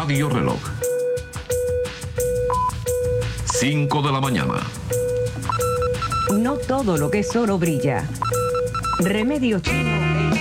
Radio Reloj. 5 de la mañana. No todo lo que es oro brilla. Remedio Chino.